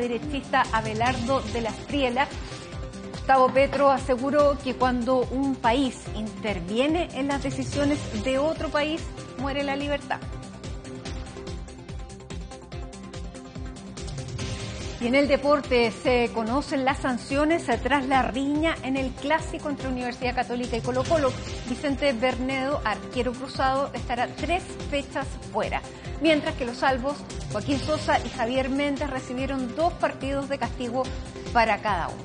ultraderechista Abelardo de la Espriella. Gustavo Petro aseguró que cuando un país interviene en las decisiones de otro país, muere la libertad. Y en el deporte se conocen las sanciones tras la riña en el clásico entre Universidad Católica y Colo-Colo. Vicente Bernedo, arquero cruzado, estará 3 fechas fuera, mientras que los salvos Joaquín Sosa y Javier Méndez recibieron 2 partidos de castigo para cada uno.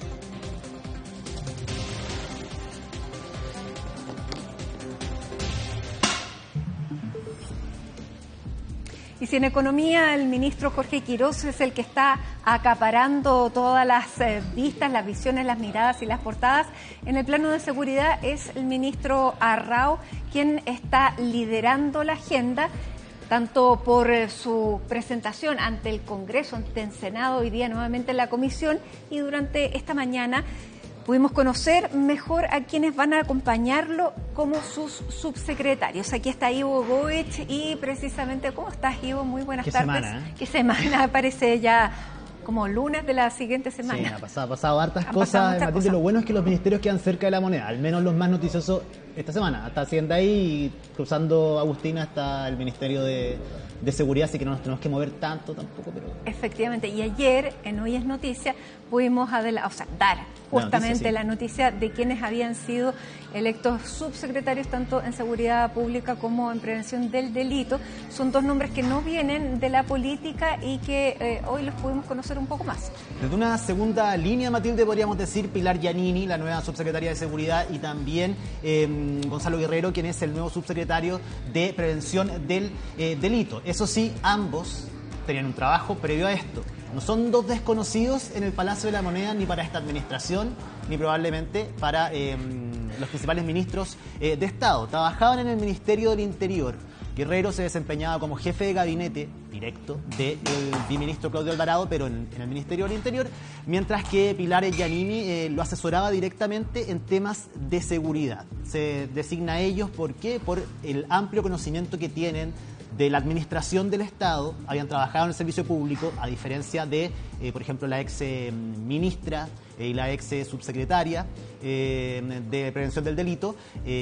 Y si en economía el ministro Jorge Quiroz es el que está acaparando todas las vistas, las visiones, las miradas y las portadas, en el plano de seguridad es el ministro Arrau quien está liderando la agenda, tanto por su presentación ante el Congreso, ante el Senado, hoy día nuevamente en la comisión, y durante esta mañana pudimos conocer mejor a quienes van a acompañarlo como sus subsecretarios. Aquí está Ivo Goich y precisamente, ¿cómo estás, Ivo? Muy buenas tardes. Semana, ¿Qué semana? Parece ya como lunes de la siguiente semana. Sí, ha pasado hartas cosas, Matilde. Lo bueno es que los ministerios quedan cerca de la moneda, al menos los más noticiosos esta semana. Hasta Hacienda ahí y cruzando Agustina hasta el Ministerio de Seguridad, así que no nos tenemos que mover tanto tampoco. Pero efectivamente, y ayer en Hoy es Noticia pudimos dar justamente la noticia de quienes habían sido electos subsecretarios tanto en seguridad pública como en prevención del delito. Son 2 nombres que no vienen de la política y que hoy los pudimos conocer un poco más. Desde una segunda línea, Matilde, podríamos decir Pilar Giannini, la nueva subsecretaria de Seguridad, y también Gonzalo Guerrero, quien es el nuevo subsecretario de Prevención del Delito. Eso sí, ambos tenían un trabajo previo a esto. No son 2 desconocidos en el Palacio de la Moneda ni para esta administración, ni probablemente para los principales ministros de Estado. Trabajaban en el Ministerio del Interior. Guerrero se desempeñaba como jefe de gabinete directo del viceministro Claudio Alvarado, pero en el Ministerio del Interior, mientras que Pilar Giannini lo asesoraba directamente en temas de seguridad. Se designa a ellos, ¿por qué? Por el amplio conocimiento que tienen de la administración del Estado. Habían trabajado en el servicio público, a diferencia de, por ejemplo, la ex ministra y la ex subsecretaria de Prevención del Delito.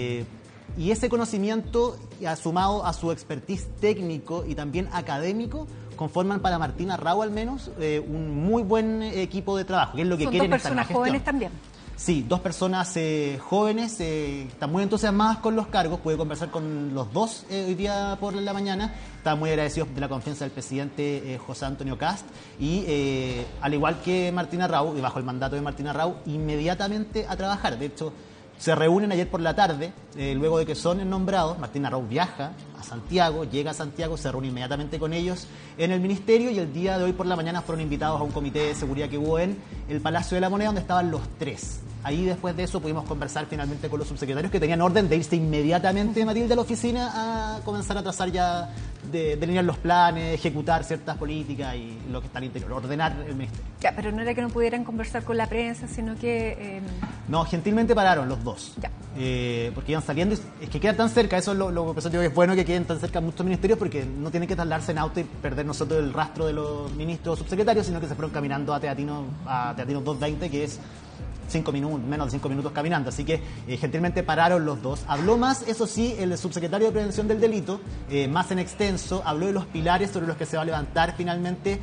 Y ese conocimiento, sumado a su expertise técnico y también académico, conforman para Martín Arrau al menos un muy buen equipo de trabajo, que es lo que quieren esta nueva gestión. Son 2 personas jóvenes también. Sí, 2 personas jóvenes, están muy entusiasmadas con los cargos. Pude conversar con los 2 hoy día por la mañana. Están muy agradecidos de la confianza del presidente José Antonio Kast. Y al igual que Martín Arrau, y bajo el mandato de Martín Arrau, inmediatamente a trabajar. De hecho, se reúnen ayer por la tarde, luego de que son nombrados. Martín Arrau viaja a Santiago, llega a Santiago, se reúne inmediatamente con ellos en el ministerio, y el día de hoy por la mañana fueron invitados a un comité de seguridad que hubo en el Palacio de la Moneda, donde estaban los 3. Ahí después de eso pudimos conversar finalmente con los subsecretarios, que tenían orden de irse inmediatamente, Matilde, a la oficina a comenzar a trazar ya, de delinear los planes, ejecutar ciertas políticas y lo que está al interior, ordenar el ministerio. Ya, pero no era que no pudieran conversar con la prensa, sino que... No, gentilmente pararon los 2. Ya. Porque iban saliendo, es que quedan tan cerca, eso es lo que digo, que es bueno que queden tan cerca muchos ministerios, porque no tienen que trasladarse en auto y perder nosotros el rastro de los ministros o subsecretarios, sino que se fueron caminando a Teatinos 220, que es 5 minutos, menos de 5 minutos caminando. Así que gentilmente pararon los 2. Habló más, eso sí, el subsecretario de Prevención del Delito, más en extenso, habló de los pilares sobre los que se va a levantar finalmente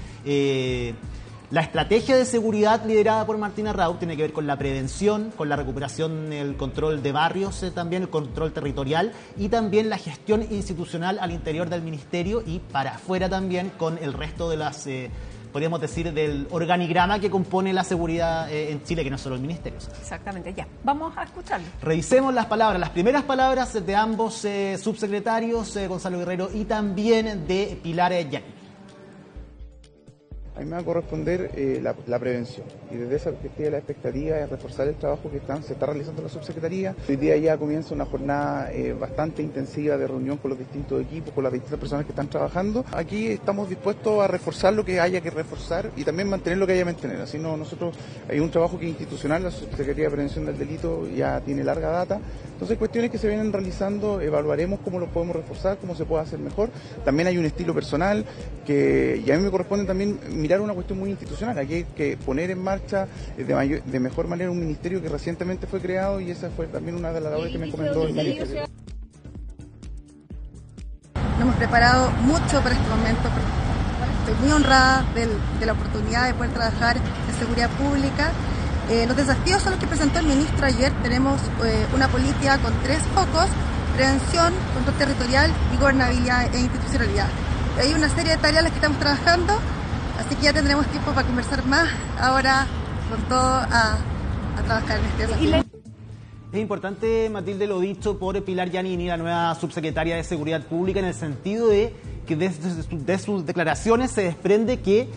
la estrategia de seguridad liderada por Martín Arrau. Tiene que ver con la prevención, con la recuperación, el control de barrios, también el control territorial, y también la gestión institucional al interior del ministerio y para afuera también, con el resto de las... podríamos decir, del organigrama que compone la seguridad en Chile, que no es solo el ministerio. Exactamente, ya. Vamos a escucharlo. Revisemos las palabras, las primeras palabras de ambos subsecretarios, Gonzalo Guerrero y también de Pilar Giannini. A mí me va a corresponder la prevención, y desde esa perspectiva la expectativa es reforzar el trabajo que se está realizando en la subsecretaría. Hoy día ya comienza una jornada bastante intensiva de reunión con los distintos equipos, con las distintas personas que están trabajando. Aquí estamos dispuestos a reforzar lo que haya que reforzar y también mantener lo que haya que mantener. Así nosotros hay un trabajo que es institucional, la Subsecretaría de Prevención del Delito ya tiene larga data. Entonces, cuestiones que se vienen realizando, evaluaremos cómo lo podemos reforzar, cómo se puede hacer mejor. También hay un estilo personal y a mí me corresponde también mirar una cuestión muy institucional. Aquí hay que poner en marcha de mejor manera un ministerio que recientemente fue creado, y esa fue también una de las labores que me encomendó el ministerio. Nos hemos preparado mucho para este momento. Estoy muy honrada de la oportunidad de poder trabajar en seguridad pública. Los desafíos son los que presentó el ministro ayer. Tenemos una política con 3 focos: prevención, control territorial y gobernabilidad e institucionalidad. Hay una serie de tareas en las que estamos trabajando, así que ya tendremos tiempo para conversar más ahora con todo a trabajar en este desafío. Es importante, Matilde, lo dicho por Pilar Giannini, la nueva subsecretaria de Seguridad Pública, en el sentido de que de sus declaraciones se desprende que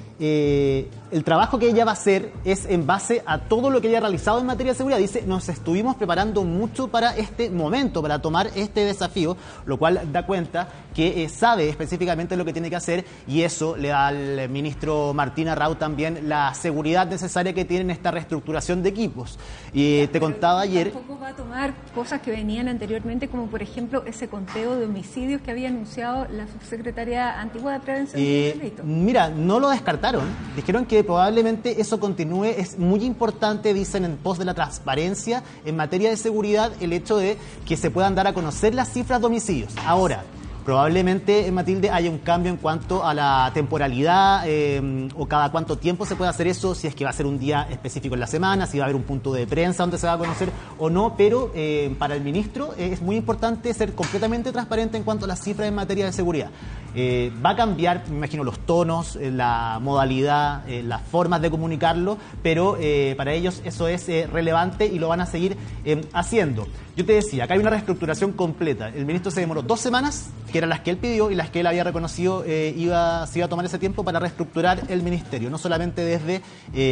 el trabajo que ella va a hacer es en base a todo lo que ella ha realizado en materia de seguridad. Dice, nos estuvimos preparando mucho para este momento, para tomar este desafío, lo cual da cuenta que sabe específicamente lo que tiene que hacer, y eso le da al ministro Martín Arrau también la seguridad necesaria que tiene en esta reestructuración de equipos. Y te contaba ayer... Tampoco va a tomar cosas que venían anteriormente, como por ejemplo ese conteo de homicidios que había anunciado la subsecretaria antigua de Prevención del Delito. Mira, no lo descartaron. Dijeron que probablemente eso continúe. Es muy importante, dicen, en pos de la transparencia en materia de seguridad, el hecho de que se puedan dar a conocer las cifras de homicidios. Ahora, probablemente, Matilde, haya un cambio en cuanto a la temporalidad o cada cuánto tiempo se puede hacer eso, si es que va a ser un día específico en la semana, si va a haber un punto de prensa donde se va a conocer o no, pero para el ministro es muy importante ser completamente transparente en cuanto a las cifras en materia de seguridad. Va a cambiar, me imagino, los tonos, la modalidad, las formas de comunicarlo, pero para ellos eso es relevante y lo van a seguir haciendo. Yo te decía, acá hay una reestructuración completa. El ministro se demoró 2 semanas, que eran las que él pidió y las que él había reconocido se iba a tomar ese tiempo para reestructurar el ministerio, no solamente desde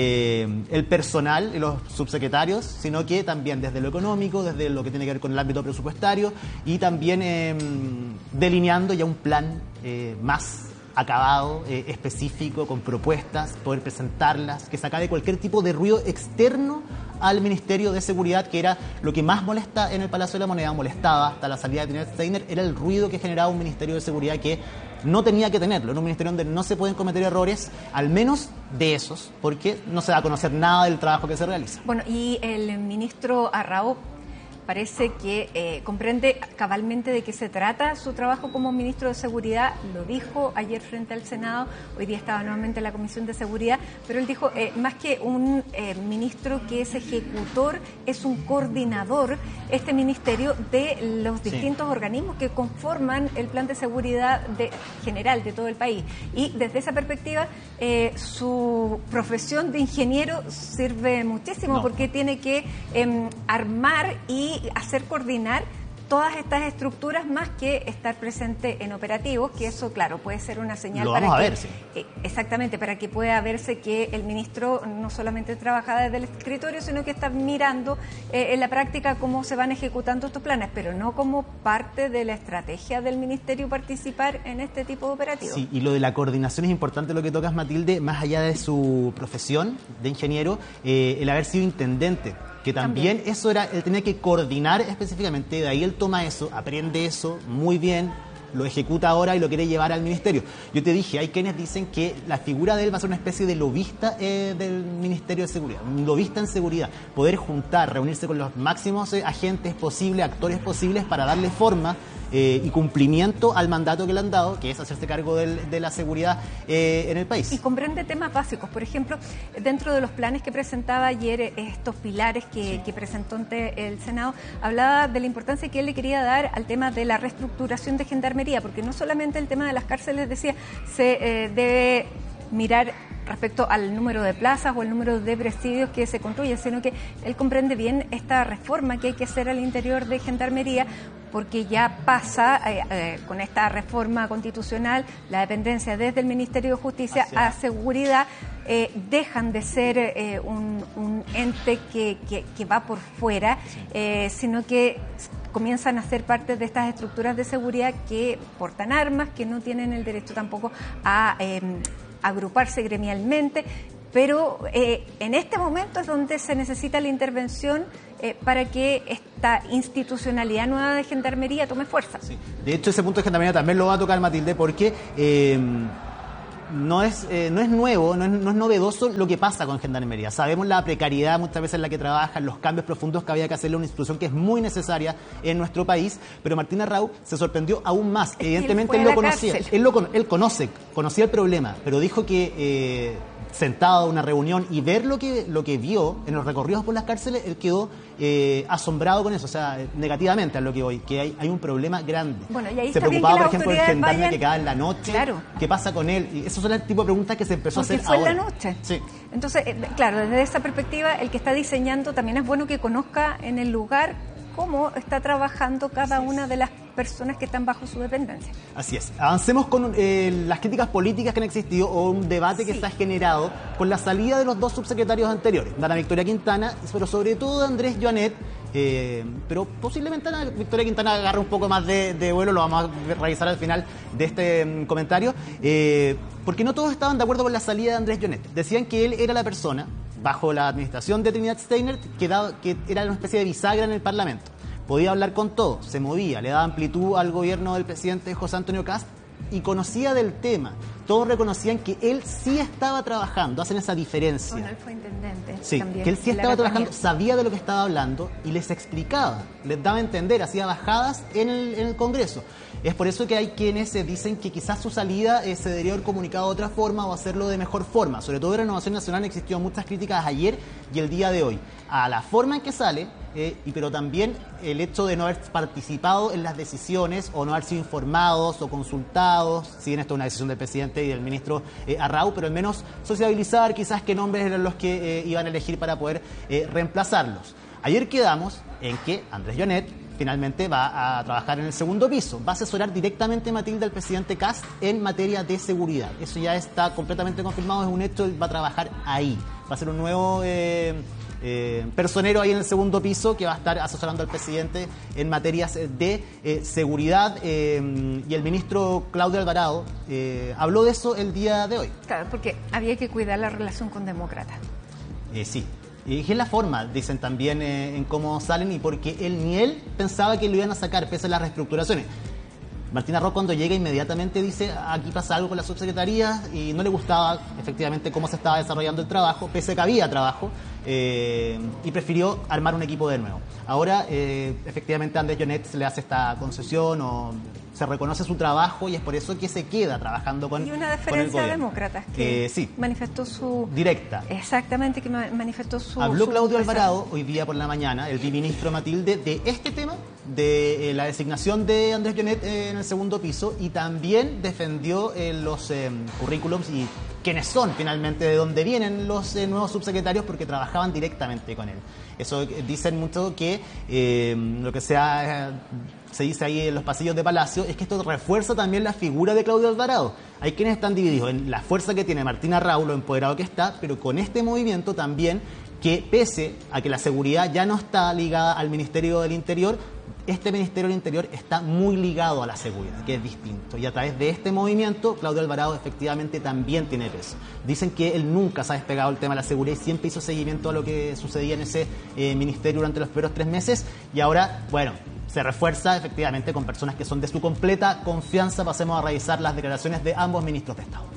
el personal y los subsecretarios, sino que también desde lo económico, desde lo que tiene que ver con el ámbito presupuestario, y también delineando ya un plan más acabado, específico, con propuestas, poder presentarlas, que se acabe cualquier tipo de ruido externo al Ministerio de Seguridad, que era lo que más molesta en el Palacio de la Moneda, molestaba hasta la salida de Trinidad Steiner, era el ruido que generaba un Ministerio de Seguridad que no tenía que tenerlo, en un ministerio donde no se pueden cometer errores, al menos de esos, porque no se da a conocer nada del trabajo que se realiza. Bueno, y el ministro Arrau parece que comprende cabalmente de qué se trata su trabajo como ministro de Seguridad. Lo dijo ayer frente al Senado, hoy día estaba nuevamente en la Comisión de Seguridad, pero él dijo, más que un ministro que es ejecutor, es un coordinador, este ministerio, de los distintos organismos que conforman el plan de seguridad general de todo el país. Y desde esa perspectiva, su profesión de ingeniero sirve muchísimo, porque tiene que armar y hacer coordinar todas estas estructuras, más que estar presente en operativos, que eso, claro, puede ser una señal exactamente, para que pueda verse que el ministro no solamente trabaja desde el escritorio, sino que está mirando en la práctica cómo se van ejecutando estos planes, pero no como parte de la estrategia del ministerio participar en este tipo de operativos. Sí, y lo de la coordinación es importante, lo que tocas, Matilde, más allá de su profesión de ingeniero, el haber sido intendente, que también eso era, él tenía que coordinar específicamente, de ahí él toma eso, aprende eso muy bien, lo ejecuta ahora y lo quiere llevar al ministerio. Yo te dije, hay quienes dicen que la figura de él va a ser una especie de lobista del Ministerio de Seguridad, un lobista en seguridad, poder juntar, reunirse con los máximos agentes posibles, actores posibles, para darle forma y cumplimiento al mandato que le han dado, que es hacerse cargo de la seguridad en el país. Y comprende temas básicos, por ejemplo, dentro de los planes que presentaba ayer, estos pilares que presentó ante el Senado, hablaba de la importancia que él le quería dar al tema de la reestructuración de Gendarmería, porque no solamente el tema de las cárceles, decía, se debe mirar respecto al número de plazas o el número de presidios que se construyen, sino que él comprende bien esta reforma que hay que hacer al interior de Gendarmería, porque ya pasa con esta reforma constitucional la dependencia desde el Ministerio de Justicia a Seguridad, dejan de ser un ente que va por fuera, sino que comienzan a ser parte de estas estructuras de seguridad que portan armas, que no tienen el derecho tampoco a agruparse gremialmente, pero en este momento es donde se necesita la intervención para que esta institucionalidad nueva de Gendarmería tome fuerza. Sí. De hecho, ese punto de Gendarmería también lo va a tocar Matilde, porque no es nuevo, no es novedoso lo que pasa con Gendarmería. Sabemos la precariedad muchas veces en la que trabajan, los cambios profundos que había que hacerle a una institución que es muy necesaria en nuestro país, pero Martín Arrau se sorprendió aún más. Evidentemente él lo conocía, él conocía el problema, pero dijo que sentado en una reunión y ver lo que vio en los recorridos por las cárceles, él quedó asombrado con eso, o sea, negativamente a lo que voy, que hay un problema grande. Bueno, y ahí se está preocupaba, bien que por ejemplo, el gendarme que quedaba en la noche. Claro. ¿Qué pasa con él? Y esos son el tipo de preguntas que se empezó a hacer fue ahora. En la noche. Sí. Entonces, claro, desde esa perspectiva, el que está diseñando también es bueno que conozca en el lugar cómo está trabajando cada una de las personas que están bajo su dependencia. Así es. Avancemos con las críticas políticas que han existido o un debate que se ha generado con la salida de los dos subsecretarios anteriores, Ana Victoria Quintana, pero sobre todo de Andrés Joanet, pero posiblemente Ana Victoria Quintana agarre un poco más de vuelo, lo vamos a revisar al final de este comentario, porque no todos estaban de acuerdo con la salida de Andrés Joanet. Decían que él era la persona, bajo la administración de Trinidad Steiner, que era una especie de bisagra en el Parlamento. Podía hablar con todo, se movía, le daba amplitud al gobierno del presidente José Antonio Kast y conocía del tema. Todos reconocían que él sí estaba trabajando, hacen esa diferencia. Bueno, él fue intendente. Sí, también, que él sí estaba trabajando, sabía de lo que estaba hablando y les explicaba, les daba a entender, hacía bajadas en el Congreso. Es por eso que hay quienes dicen que quizás su salida se debería haber comunicado de otra forma o hacerlo de mejor forma. Sobre todo en Renovación Nacional existió muchas críticas ayer y el día de hoy a la forma en que sale, pero también el hecho de no haber participado en las decisiones o no haber sido informados o consultados, si bien esto es una decisión del presidente y del ministro Arrau, pero al menos sociabilizar quizás qué nombres eran los que iban a elegir para poder reemplazarlos. Ayer quedamos en que Andrés Joanet finalmente va a trabajar en el segundo piso, va a asesorar directamente Matilde al presidente Kast en materia de seguridad. Eso ya está completamente confirmado, es un hecho, él va a trabajar ahí, va a ser un nuevo personero ahí en el segundo piso que va a estar asesorando al presidente en materias de seguridad, y el ministro Claudio Alvarado habló de eso el día de hoy. Claro, porque había que cuidar la relación con demócratas. Sí. Y es la forma, dicen también, en cómo salen y porque él pensaba que lo iban a sacar pese a las reestructuraciones. Martín Arrau cuando llega inmediatamente dice aquí pasa algo con la subsecretaría y no le gustaba efectivamente cómo se estaba desarrollando el trabajo, pese a que había trabajo, y prefirió armar un equipo de nuevo. Ahora efectivamente a Andrés Joanet se le hace esta concesión o se reconoce su trabajo y es por eso que se queda trabajando con el gobierno. Y una deferencia a demócratas que sí, manifestó su... Directa. Exactamente, que manifestó su... Habló Claudio Alvarado hoy día por la mañana, el viceministro Matilde, de este tema, de la designación de Andrés Joanet en el segundo piso y también defendió los currículums y quiénes son finalmente, de dónde vienen los nuevos subsecretarios porque trabajaban directamente con él. Eso dicen mucho que lo que se dice ahí en los pasillos de Palacio es que esto refuerza también la figura de Claudio Alvarado. Hay quienes están divididos en la fuerza que tiene Martín Arrau, lo empoderado que está, pero con este movimiento también que pese a que la seguridad ya no está ligada al Ministerio del Interior, este Ministerio del Interior está muy ligado a la seguridad, que es distinto. Y a través de este movimiento, Claudio Alvarado efectivamente también tiene peso. Dicen que él nunca se ha despegado el tema de la seguridad y siempre hizo seguimiento a lo que sucedía en ese ministerio durante los primeros 3 meses. Y ahora, bueno, se refuerza efectivamente con personas que son de su completa confianza. Pasemos a revisar las declaraciones de ambos ministros de Estado.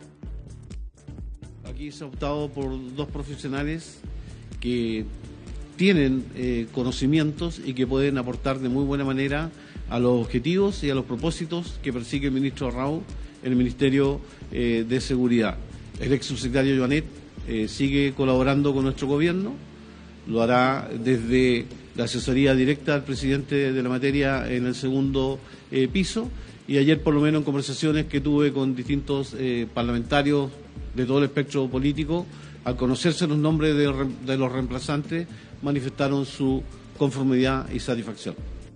Aquí se ha optado por 2 profesionales que tienen conocimientos y que pueden aportar de muy buena manera a los objetivos y a los propósitos que persigue el ministro Arrau en el Ministerio de Seguridad. El ex subsecretario Joanet sigue colaborando con nuestro gobierno, lo hará desde la asesoría directa al presidente de la materia en el segundo piso, y ayer por lo menos en conversaciones que tuve con distintos parlamentarios de todo el espectro político, al conocerse los nombres de los reemplazantes, manifestaron su conformidad y satisfacción.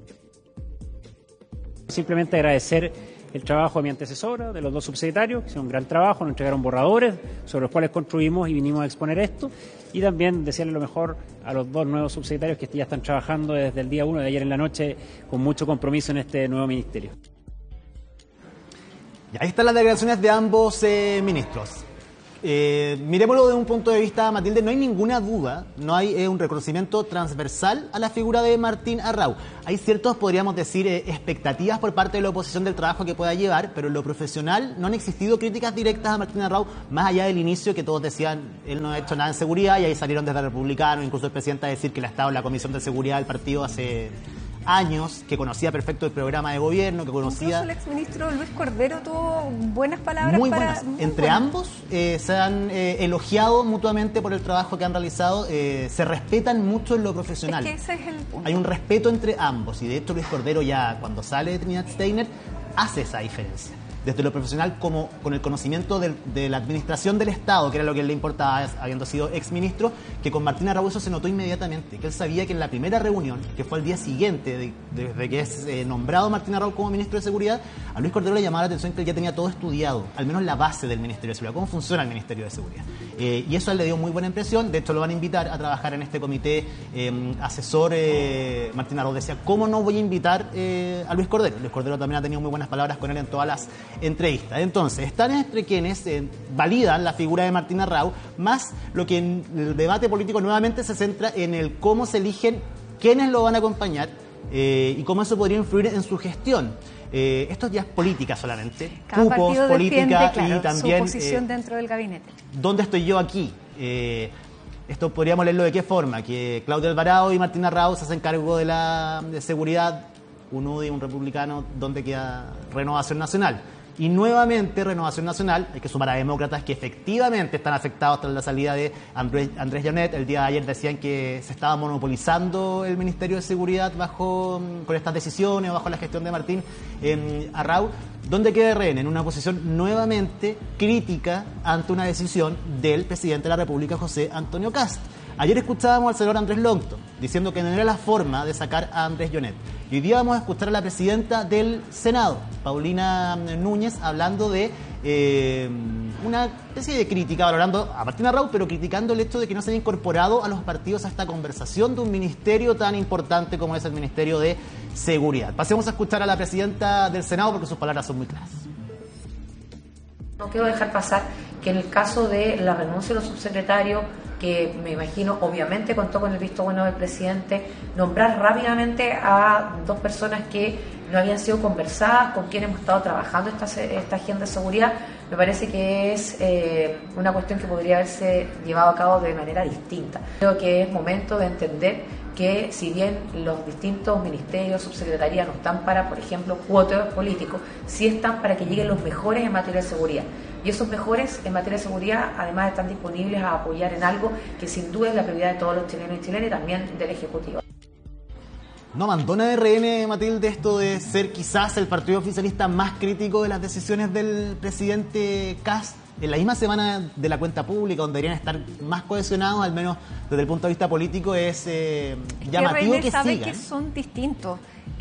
Simplemente agradecer el trabajo de mi antecesora, de los 2 subsecretarios, que hicieron un gran trabajo, nos entregaron borradores sobre los cuales construimos y vinimos a exponer esto, y también desearle lo mejor a los 2 nuevos subsecretarios que ya están trabajando desde el día 1 de ayer en la noche con mucho compromiso en este nuevo ministerio. Y ahí están las declaraciones de ambos ministros. Miremoslo desde un punto de vista, Matilde, no hay ninguna duda, no hay un reconocimiento transversal a la figura de Martín Arrau. Hay ciertos, podríamos decir, expectativas por parte de la oposición del trabajo que pueda llevar, pero en lo profesional no han existido críticas directas a Martín Arrau, más allá del inicio que todos decían, él no ha hecho nada en seguridad, y ahí salieron desde Republicano, incluso el presidente a decir que él ha estado en la Comisión de Seguridad del partido hace años, que conocía perfecto el programa de gobierno, que conocía... Incluso el exministro Luis Cordero tuvo buenas palabras. Muy buenas. Entre ambos se han elogiado mutuamente por el trabajo que han realizado, se respetan mucho en lo profesional. Es que ese es el punto. Hay un respeto entre ambos, y de hecho Luis Cordero ya cuando sale de Trinidad Steiner hace esa diferencia. Desde lo profesional como con el conocimiento de la administración del Estado, que era lo que le importaba, habiendo sido exministro, que con Martín Arrau eso se notó inmediatamente, que él sabía que en la primera reunión, que fue al día siguiente desde que es nombrado Martín Arrau como ministro de Seguridad, a Luis Cordero le llamaba la atención que él ya tenía todo estudiado, al menos la base del Ministerio de Seguridad, cómo funciona el Ministerio de Seguridad. Y eso a él le dio muy buena impresión. De hecho lo van a invitar a trabajar en este comité asesor. Martín Arrau decía, ¿cómo no voy a invitar a Luis Cordero? Luis Cordero también ha tenido muy buenas palabras con él en todas las entrevistas. Entonces, están entre quienes validan la figura de Martín Arrau, más lo que en el debate político nuevamente se centra en el cómo se eligen quiénes lo van a acompañar y cómo eso podría influir en su gestión. Esto ya es política solamente, cada cupos, política, claro, y también su posición dentro del gabinete. ¿Dónde estoy yo aquí? Esto podríamos leerlo de qué forma, que Claudio Alvarado y Martín Arrau se hacen cargo de la seguridad, un UDI, un republicano, ¿dónde queda Renovación Nacional? Y nuevamente Renovación Nacional, hay que sumar a demócratas que efectivamente están afectados tras la salida de Andrés Llanet. El día de ayer decían que se estaba monopolizando el Ministerio de Seguridad con estas decisiones, bajo la gestión de Martín Arrau. ¿Dónde queda RN? En una posición nuevamente crítica ante una decisión del presidente de la República, José Antonio Kast. Ayer escuchábamos al senador Andrés Longton diciendo que no era la forma de sacar a Andrés Llanet. Y hoy día vamos a escuchar a la presidenta del Senado, Paulina Núñez, hablando de una especie de crítica, valorando a Martín Arrau, pero criticando el hecho de que no se haya incorporado a los partidos a esta conversación de un ministerio tan importante como es el Ministerio de Seguridad. Pasemos a escuchar a la presidenta del Senado porque sus palabras son muy claras. No quiero dejar pasar que en el caso de la renuncia de los subsecretarios, que me imagino obviamente contó con el visto bueno del presidente, nombrar rápidamente a dos personas que no habían sido conversadas, con quienes hemos estado trabajando esta agenda de seguridad, me parece que es una cuestión que podría haberse llevado a cabo de manera distinta. Creo que es momento de entender que si bien los distintos ministerios, subsecretarías no están para, por ejemplo, cuotas políticos, sí están para que lleguen los mejores en materia de seguridad. Y esos mejores en materia de seguridad además están disponibles a apoyar en algo que sin duda es la prioridad de todos los chilenos y chilenas y también del Ejecutivo. No abandona de RN, Matilde, esto de ser quizás el partido oficialista más crítico de las decisiones del presidente Kast. En la misma semana de la cuenta pública, donde deberían estar más cohesionados, al menos desde el punto de vista político, es llamativo que sabe sigan. Que son distintos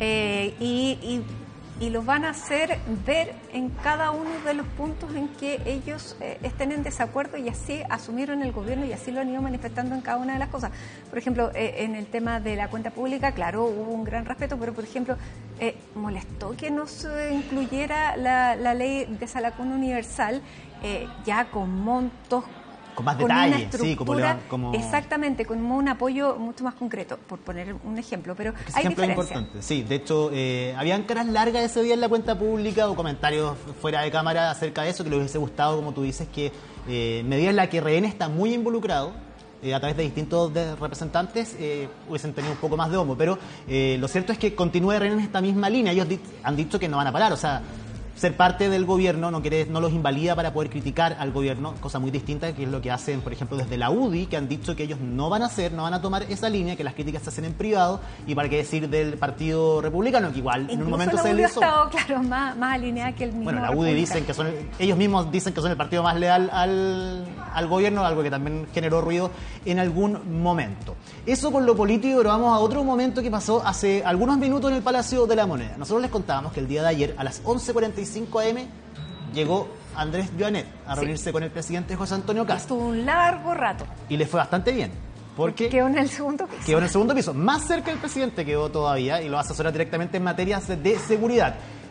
y los van a hacer ver en cada uno de los puntos en que ellos estén en desacuerdo, y así asumieron el gobierno y así lo han ido manifestando en cada una de las cosas. Por ejemplo, en el tema de la cuenta pública, claro, hubo un gran respeto, pero por ejemplo, molestó que no se incluyera la ley de Salacón Universal, ya con montos, con más con detalle, una estructura, sí, como... exactamente, con un apoyo mucho más concreto, por poner un ejemplo, pero ese hay ejemplo es diferencia. importante, sí. De hecho, habían caras largas ese día en la cuenta pública o comentarios fuera de cámara acerca de eso, que les hubiese gustado, como tú dices, que medida en la que RN está muy involucrado, a través de distintos representantes, hubiesen tenido un poco más de homo, pero lo cierto es que continúa RN en esta misma línea. Ellos han dicho que no van a parar, o sea, ser parte del gobierno no los invalida para poder criticar al gobierno, cosa muy distinta que es lo que hacen, por ejemplo, desde la UDI, que han dicho que ellos no van a tomar esa línea, que las críticas se hacen en privado, y para qué decir del Partido Republicano, que igual incluso en un momento la se UDI les ha estado, claro, más alineada que el mismo. Bueno, la UDI dicen que ellos mismos dicen que son el partido más leal al gobierno, algo que también generó ruido en algún momento. Eso con lo político, pero vamos a otro momento que pasó hace algunos minutos en el Palacio de la Moneda. Nosotros les contábamos que el día de ayer, a las 11:45 a.m., llegó Andrés Llanet a reunirse con el presidente José Antonio Kast. Estuvo un largo rato. Y le fue bastante bien. Porque quedó en el segundo piso. Quedó en el segundo piso. Más cerca del presidente quedó todavía, y lo asesora directamente en materias de seguridad.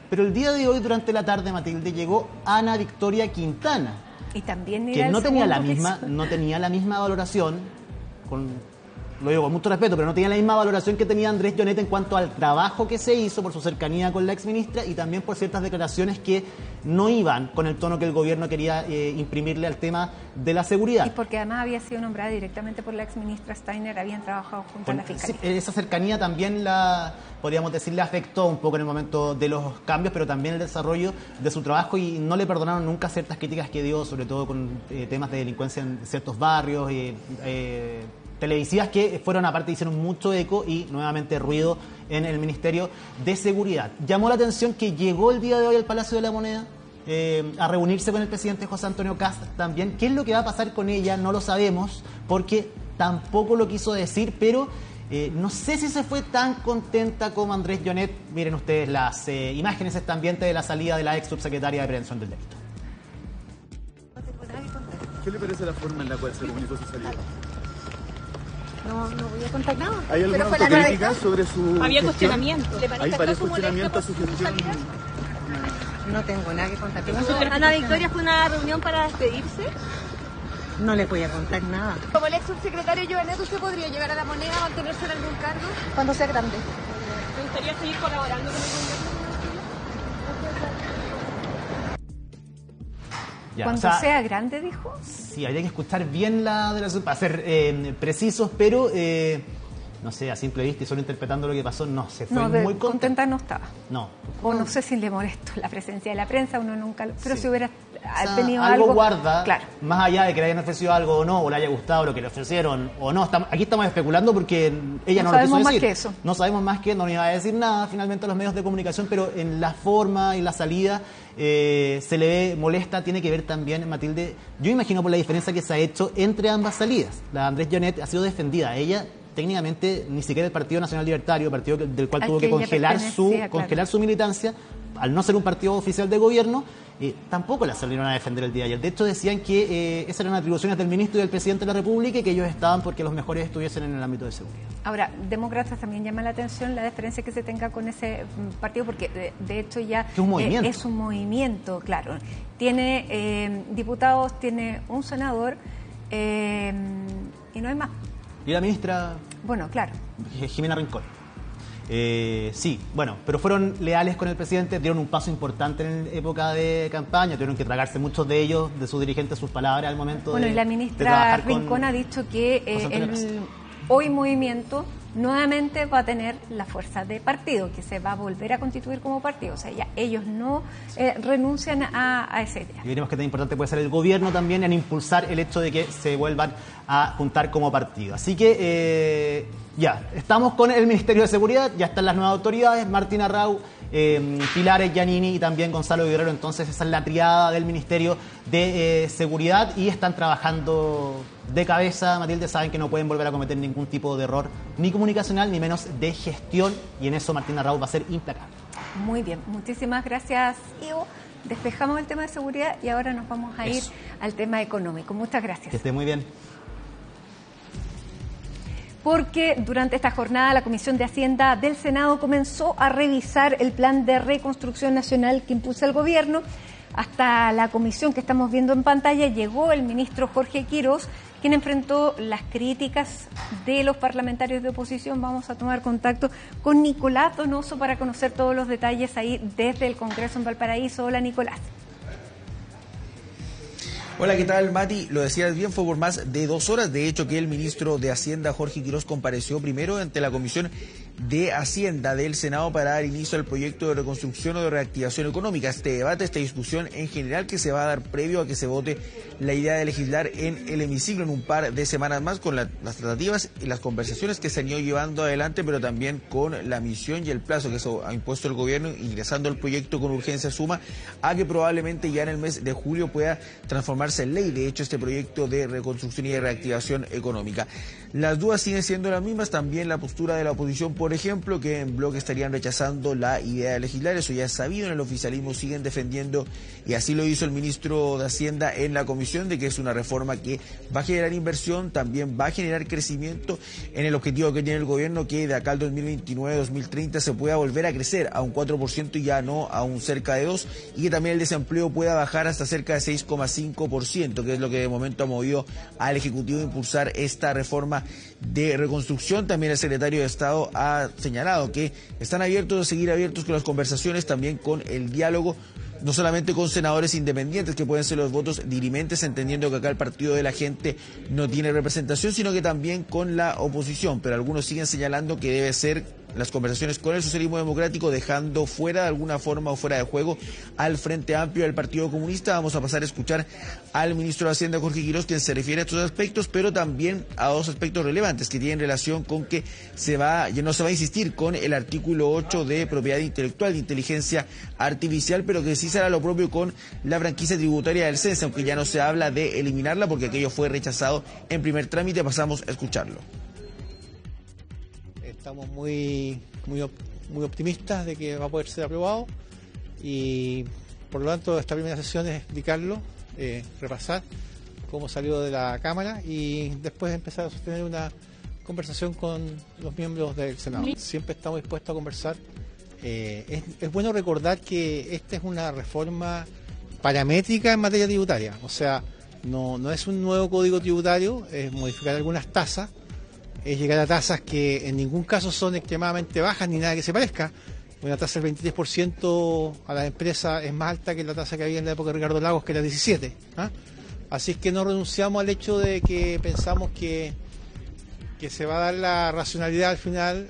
Pero el día de hoy, durante la tarde, Matilde, llegó Ana Victoria Quintana, Y también que no tenía la misma valoración, lo digo con mucho respeto, pero no tenía la misma valoración que tenía Andrés Llonet en cuanto al trabajo que se hizo por su cercanía con la exministra y también por ciertas declaraciones que no iban con el tono que el gobierno quería imprimirle al tema de la seguridad. Y porque además había sido nombrada directamente por la exministra Steiner, habían trabajado junto a la Fiscalía. Sí, esa cercanía también podríamos decir, le afectó un poco en el momento de los cambios, pero también el desarrollo de su trabajo, y no le perdonaron nunca ciertas críticas que dio, sobre todo con temas de delincuencia en ciertos barrios, televisivas que fueron, aparte, hicieron mucho eco y nuevamente ruido en el Ministerio de Seguridad. Llamó la atención que llegó el día de hoy al Palacio de la Moneda a reunirse con el presidente José Antonio Kast también. ¿Qué es lo que va a pasar con ella? No lo sabemos, porque tampoco lo quiso decir, pero no sé si se fue tan contenta como Andrés Llonet. Miren ustedes las imágenes este ambiente de la salida de la ex subsecretaria de Prevención del Delito. ¿Qué le parece la forma en la cual se comunicó su salida? No voy a contar nada. ¿Hay alguna autocrítica sobre su Había gestión? cuestionamiento. ¿Hay varios cuestionamientos a su gestión? No tengo nada que contar. Ana Victoria fue una reunión para despedirse. No le voy a contar nada. Como el ex subsecretario Llonet, ¿usted podría llegar a la Moneda a mantenerse en algún cargo cuando sea grande? ¿Me gustaría seguir colaborando con el gobierno? Ya, Cuando sea grande, dijo. Sí, habría que escuchar bien para ser precisos, pero no sé, a simple vista y solo interpretando lo que pasó, no, se fue muy contenta no estaba. No. O no sé si le molestó la presencia de la prensa, uno nunca pero sí. Si hubiera tenido algo guarda, claro. Más allá de que le hayan ofrecido algo o no, o le haya gustado lo que le ofrecieron o no. Aquí estamos especulando porque ella no lo quiso decir. No sabemos más que eso. No sabemos más que, no iba a decir nada finalmente a los medios de comunicación, pero en la forma y la salida se le ve molesta. Tiene que ver también, Matilde, yo imagino por la diferencia que se ha hecho entre ambas salidas. La de Andrés Llonet ha sido defendida. Ella técnicamente ni siquiera el Partido Nacional Libertario, partido del cual tuvo que congelar su militancia, al no ser un partido oficial de gobierno, tampoco la salieron a defender el día de ayer. De hecho, decían que esas eran atribuciones del ministro y del presidente de la República y que ellos estaban porque los mejores estuviesen en el ámbito de seguridad. Ahora, demócratas también llama la atención la diferencia que se tenga con ese partido, porque de hecho ya es un movimiento, claro. Tiene diputados, tiene un senador y no hay más. Y la ministra... Bueno, claro. Jimena Rincón. Sí, bueno, pero fueron leales con el presidente, dieron un paso importante en época de campaña, tuvieron que tragarse muchos de ellos, de sus dirigentes, sus palabras al momento y la ministra Rincón ha dicho que hoy movimiento nuevamente va a tener la fuerza de partido, que se va a volver a constituir como partido. O sea, ya ellos no renuncian a esa idea. Y veremos qué tan importante puede ser el gobierno también en impulsar el hecho de que se vuelvan a juntar como partido. Así que ya, estamos con el Ministerio de Seguridad, ya están las nuevas autoridades, Martín Arrau, Pilar Giannini y también Gonzalo Guerrero. Entonces esa es la triada del Ministerio de Seguridad y están trabajando de cabeza. Matilde, saben que no pueden volver a cometer ningún tipo de error, ni comunicacional, ni menos de gestión, y en eso Martín Arrau va a ser implacable. Muy bien, muchísimas gracias, Ivo. Despejamos el tema de seguridad y ahora nos vamos a ir al tema económico. Muchas gracias. Que esté muy bien. Porque durante esta jornada la Comisión de Hacienda del Senado comenzó a revisar el plan de reconstrucción nacional que impulsa el gobierno. Hasta la comisión que estamos viendo en pantalla llegó el ministro Jorge Quirós, quien enfrentó las críticas de los parlamentarios de oposición. Vamos a tomar contacto con Nicolás Donoso para conocer todos los detalles ahí desde el Congreso en Valparaíso. Hola, Nicolás. Hola, ¿qué tal, Mati? Lo decías bien, fue por más de 2 horas. De hecho, que el ministro de Hacienda, Jorge Quirós, compareció primero ante la Comisión de Hacienda del Senado para dar inicio al proyecto de reconstrucción o de reactivación económica. Este debate, esta discusión en general que se va a dar previo a que se vote la idea de legislar en el hemiciclo en un par de semanas más, con las tratativas y las conversaciones que se han ido llevando adelante, pero también con la misión y el plazo que se ha impuesto el gobierno, ingresando el proyecto con urgencia suma a que probablemente ya en el mes de julio pueda transformarse en ley. De hecho, este proyecto de reconstrucción y de reactivación económica. Las dudas siguen siendo las mismas, también la postura de la oposición por por ejemplo, que en bloque estarían rechazando la idea de legislar. Eso ya es sabido, en el oficialismo siguen defendiendo, y así lo hizo el ministro de Hacienda en la comisión, de que es una reforma que va a generar inversión, también va a generar crecimiento, en el objetivo que tiene el gobierno, que de acá al 2029-2030 se pueda volver a crecer a un 4% y ya no a un cerca de 2%, y que también el desempleo pueda bajar hasta cerca de 6,5%, que es lo que de momento ha movido al Ejecutivo a impulsar esta reforma de reconstrucción. También el secretario de Estado ha señalado que están abiertos a seguir abiertos con las conversaciones, también con el diálogo, no solamente con senadores independientes, que pueden ser los votos dirimentes, entendiendo que acá el Partido de la Gente no tiene representación, sino que también con la oposición. Pero algunos siguen señalando que debe ser las conversaciones con el socialismo democrático, dejando fuera de alguna forma o fuera de juego al Frente Amplio del Partido Comunista. Vamos a pasar a escuchar al ministro de Hacienda, Jorge Quirós, quien se refiere a estos aspectos, pero también a dos aspectos relevantes que tienen relación con que ya no se va a insistir con el artículo 8 de propiedad intelectual, de inteligencia artificial, pero que sí será lo propio con la franquicia tributaria del CENSE, aunque ya no se habla de eliminarla porque aquello fue rechazado en primer trámite. Pasamos a escucharlo. Estamos muy optimistas de que va a poder ser aprobado, y por lo tanto esta primera sesión es explicarlo, repasar cómo salió de la Cámara y después empezar a sostener una conversación con los miembros del Senado. Siempre estamos dispuestos a conversar. Es bueno recordar que esta es una reforma paramétrica en materia tributaria, o sea, no es un nuevo código tributario, es modificar algunas tasas, es llegar a tasas que en ningún caso son extremadamente bajas ni nada que se parezca. Una tasa del 23% a las empresas es más alta que la tasa que había en la época de Ricardo Lagos, que era 17%. Así es que no renunciamos al hecho de que pensamos que se va a dar la racionalidad al final.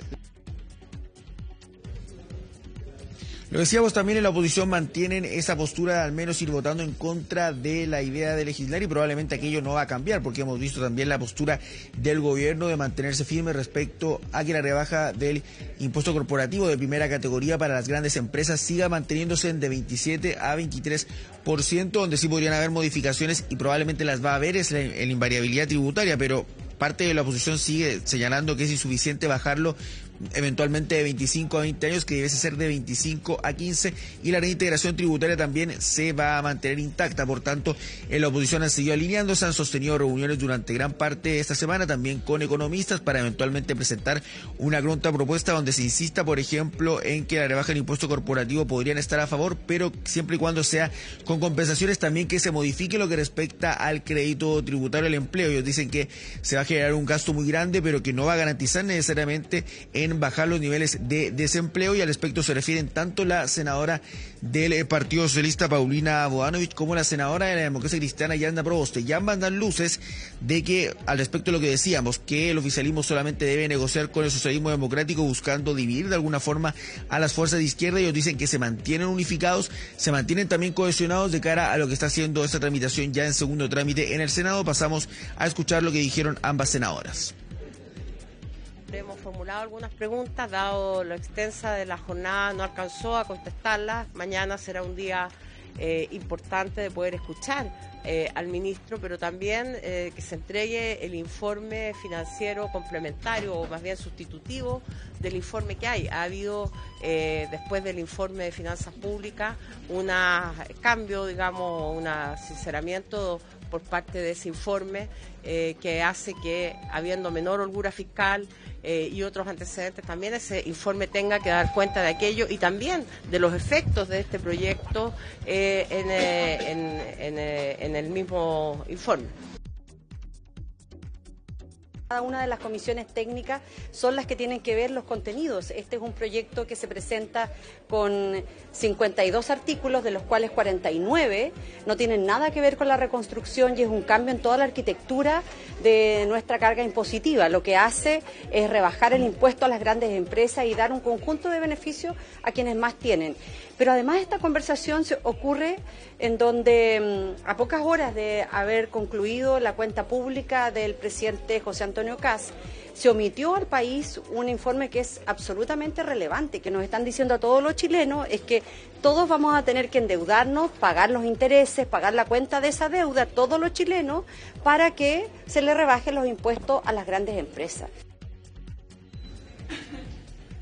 Lo decíamos también, en la oposición mantienen esa postura de al menos ir votando en contra de la idea de legislar, y probablemente aquello no va a cambiar, porque hemos visto también la postura del gobierno de mantenerse firme respecto a que la rebaja del impuesto corporativo de primera categoría para las grandes empresas siga manteniéndose en de 27 a 23%, donde sí podrían haber modificaciones, y probablemente las va a haber, es en la invariabilidad tributaria, pero parte de la oposición sigue señalando que es insuficiente bajarlo eventualmente de 25 a 20 años, que debe ser de 25 a 15, y la reintegración tributaria también se va a mantener intacta. Por tanto, en la oposición han seguido alineándose, han sostenido reuniones durante gran parte de esta semana, también con economistas, para eventualmente presentar una contrapropuesta donde se insista, por ejemplo, en que la rebaja del impuesto corporativo podrían estar a favor, pero siempre y cuando sea con compensaciones, también que se modifique lo que respecta al crédito tributario al empleo. Ellos dicen que se va a generar un gasto muy grande, pero que no va a garantizar necesariamente en bajar los niveles de desempleo, y al respecto se refieren tanto la senadora del Partido Socialista, Paulina Bodanovich, como la senadora de la Democracia Cristiana, Yanda Proboste. Ya mandan luces de que, al respecto de lo que decíamos, que el oficialismo solamente debe negociar con el socialismo democrático, buscando dividir de alguna forma a las fuerzas de izquierda. Ellos dicen que se mantienen unificados, se mantienen también cohesionados de cara a lo que está haciendo esta tramitación ya en segundo trámite en el Senado. Pasamos a escuchar lo que dijeron ambas senadoras. Hemos formulado algunas preguntas, dado lo extensa de la jornada no alcanzó a contestarlas. Mañana será un día importante de poder escuchar al ministro, pero también que se entregue el informe financiero complementario, o más bien sustitutivo del informe que hay. Ha habido, después del informe de finanzas públicas, un cambio, digamos, un sinceramiento por parte de ese informe que hace que, habiendo menor holgura fiscal y otros antecedentes, también ese informe tenga que dar cuenta de aquello y también de los efectos de este proyecto en el mismo informe. Cada una de las comisiones técnicas son las que tienen que ver los contenidos. Este es un proyecto que se presenta con 52 artículos, de los cuales 49 no tienen nada que ver con la reconstrucción, y es un cambio en toda la arquitectura de nuestra carga impositiva. Lo que hace es rebajar el impuesto a las grandes empresas y dar un conjunto de beneficios a quienes más tienen. Pero además esta conversación se ocurre en donde, a pocas horas de haber concluido la cuenta pública del presidente José Antonio Kast, se omitió al país un informe que es absolutamente relevante, que nos están diciendo a todos los chilenos, es que todos vamos a tener que endeudarnos, pagar los intereses, pagar la cuenta de esa deuda, todos los chilenos, para que se le rebajen los impuestos a las grandes empresas.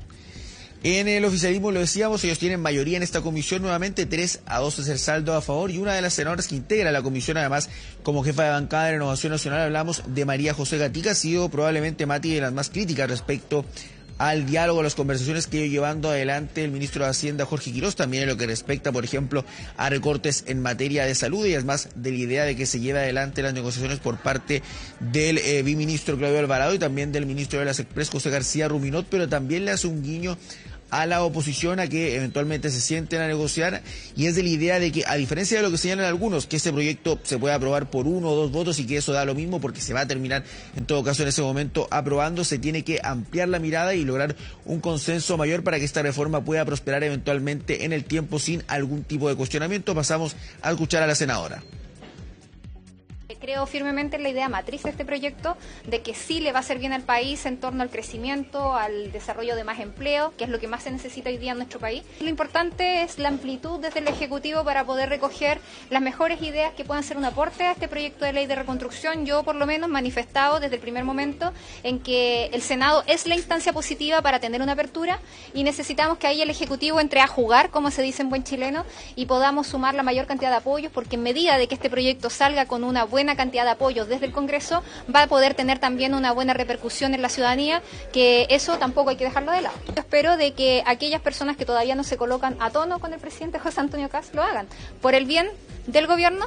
En el oficialismo, lo decíamos, ellos tienen mayoría en esta comisión nuevamente, 3-2 es el saldo a favor, y una de las senadoras que integra la comisión, además, como jefa de bancada de Renovación Nacional, hablamos de María José Gatica, ha sido probablemente, Mati, de las más críticas respecto al diálogo, a las conversaciones que iba llevando adelante el ministro de Hacienda, Jorge Quirós, también en lo que respecta, por ejemplo, a recortes en materia de salud, y además de la idea de que se lleve adelante las negociaciones por parte del biministro Claudio Alvarado y también del ministro de las Express, José García Ruminot, pero también le hace un guiño a la oposición a que eventualmente se sienten a negociar, y es de la idea de que, a diferencia de lo que señalan algunos, que este proyecto se puede aprobar por 1 o 2 votos y que eso da lo mismo porque se va a terminar en todo caso en ese momento aprobando, se tiene que ampliar la mirada y lograr un consenso mayor para que esta reforma pueda prosperar eventualmente en el tiempo sin algún tipo de cuestionamiento. Pasamos a escuchar a la senadora. Creo firmemente en la idea matriz de este proyecto, de que sí le va a hacer bien al país en torno al crecimiento, al desarrollo de más empleo, que es lo que más se necesita hoy día en nuestro país. Lo importante es la amplitud desde el Ejecutivo para poder recoger las mejores ideas que puedan ser un aporte a este proyecto de ley de reconstrucción. Yo, por lo menos, manifestado desde el primer momento en que el Senado es la instancia positiva para tener una apertura, y necesitamos que ahí el Ejecutivo entre a jugar, como se dice en buen chileno, y podamos sumar la mayor cantidad de apoyos, porque en medida de que este proyecto salga con una buena cantidad de apoyos desde el Congreso, va a poder tener también una buena repercusión en la ciudadanía, que eso tampoco hay que dejarlo de lado. Yo espero de que aquellas personas que todavía no se colocan a tono con el presidente José Antonio Kast lo hagan, por el bien del gobierno.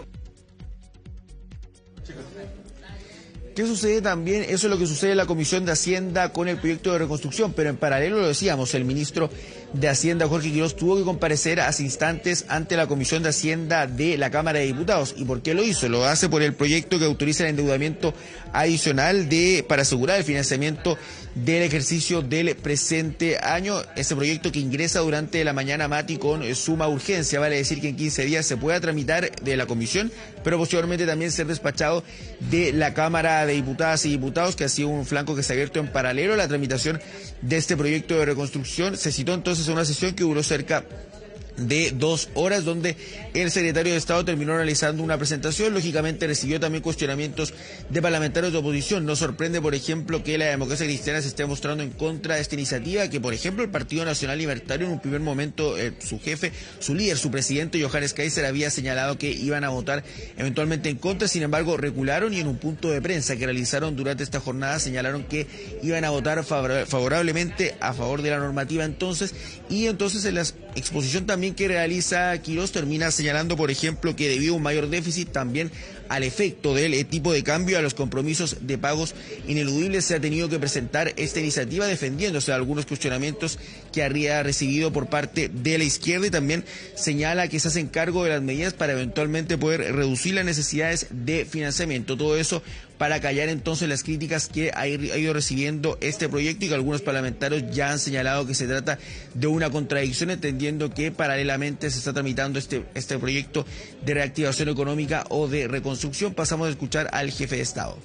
¿Qué sucede también? Eso es lo que sucede en la Comisión de Hacienda con el proyecto de reconstrucción, pero en paralelo, lo decíamos, el ministro de Hacienda, Jorge Quirós, tuvo que comparecer hace instantes ante la Comisión de Hacienda de la Cámara de Diputados. ¿Y por qué lo hizo? Lo hace por el proyecto que autoriza el endeudamiento adicional para asegurar el financiamiento del ejercicio del presente año. Ese proyecto que ingresa durante la mañana, Mati, con suma urgencia, vale decir que en 15 días se pueda tramitar de la comisión, pero posteriormente también ser despachado de la Cámara de Diputadas y Diputados, que ha sido un flanco que se ha abierto en paralelo a la tramitación de este proyecto de reconstrucción. Se citó entonces una sesión que duró cerca de 2 horas, donde el secretario de Estado terminó realizando una presentación. Lógicamente recibió también cuestionamientos de parlamentarios de oposición. No sorprende, por ejemplo, que la democracia cristiana se esté mostrando en contra de esta iniciativa, que por ejemplo el Partido Nacional Libertario en un primer momento, su jefe, su líder, su presidente Johannes Kaiser había señalado que iban a votar eventualmente en contra. Sin embargo, recularon, y en un punto de prensa que realizaron durante esta jornada señalaron que iban a votar favorablemente a favor de la normativa entonces. Y entonces en la exposición también que realiza Quirós termina señalando, por ejemplo, que debido a un mayor déficit también al efecto del tipo de cambio, a los compromisos de pagos ineludibles, se ha tenido que presentar esta iniciativa defendiéndose de algunos cuestionamientos que habría recibido por parte de la izquierda, y también señala que se hacen cargo de las medidas para eventualmente poder reducir las necesidades de financiamiento. Todo eso para callar entonces las críticas que ha ido recibiendo este proyecto, y que algunos parlamentarios ya han señalado que se trata de una contradicción, entendiendo que paralelamente se está tramitando este proyecto de reactivación económica o de reconstrucción. Pasamos a escuchar al jefe de Estado.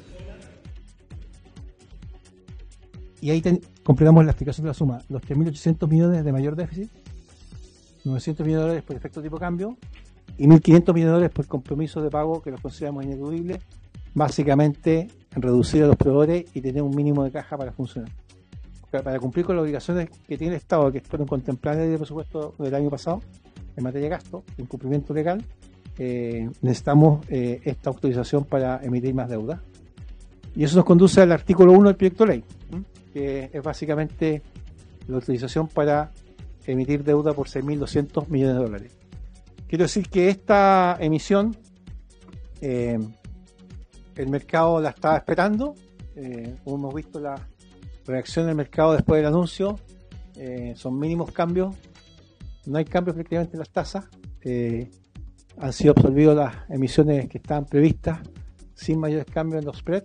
Y ahí completamos la explicación de la suma. Los 3.800 millones de mayor déficit, 900 millones de dólares por efecto tipo cambio y 1.500 millones de dólares por compromiso de pago que los consideramos ineludibles, básicamente reducir a los proveedores y tener un mínimo de caja para funcionar. Para cumplir con las obligaciones que tiene el Estado, que fueron contempladas en el presupuesto del año pasado en materia de gasto, incumplimiento legal, necesitamos esta autorización para emitir más deuda. Y eso nos conduce al artículo 1 del proyecto de ley, que es básicamente la autorización para emitir deuda por 6.200 millones de dólares. Quiero decir que esta emisión el mercado la estaba esperando. Hemos visto la reacción del mercado después del anuncio. Son mínimos cambios, no hay cambios prácticamente en las tasas. Han sido absorbidas las emisiones que estaban previstas sin mayores cambios en los spreads.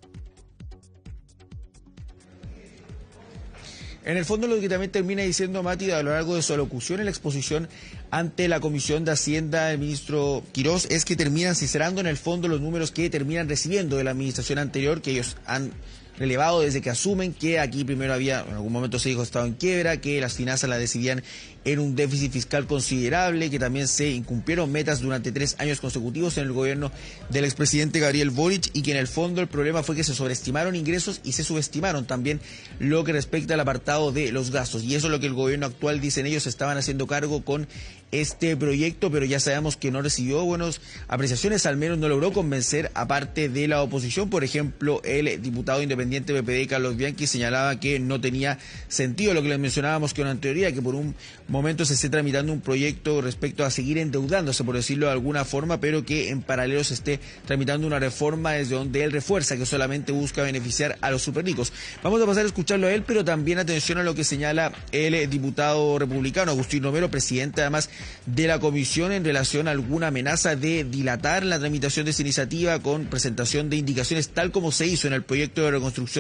En el fondo, lo que también termina diciendo Mati a lo largo de su alocución en la exposición ante la Comisión de Hacienda del ministro Quirós es que terminan sincerando en el fondo los números que terminan recibiendo de la administración anterior, que ellos han relevado desde que asumen, que aquí primero había, en algún momento se dijo, estado en quiebra, que las finanzas las decidían en un déficit fiscal considerable, que también se incumplieron metas durante 3 años consecutivos en el gobierno del expresidente Gabriel Boric, y que en el fondo el problema fue que se sobreestimaron ingresos y se subestimaron también lo que respecta al apartado de los gastos. Y eso es lo que el gobierno actual, dicen ellos, estaban haciendo cargo con este proyecto, pero ya sabemos que no recibió buenas apreciaciones, al menos no logró convencer a parte de la oposición. Por ejemplo, el diputado independiente PPD, Carlos Bianchi, señalaba que no tenía sentido lo que les mencionábamos con anterioridad, que por un momento se esté tramitando un proyecto respecto a seguir endeudándose, por decirlo de alguna forma, pero que en paralelo se esté tramitando una reforma desde donde él refuerza que solamente busca beneficiar a los superricos. Vamos a pasar a escucharlo a él, pero también atención a lo que señala el diputado republicano Agustín Romero, presidente además de la comisión, en relación a alguna amenaza de dilatar la tramitación de esta iniciativa con presentación de indicaciones, tal como se hizo en el proyecto de reconstrucción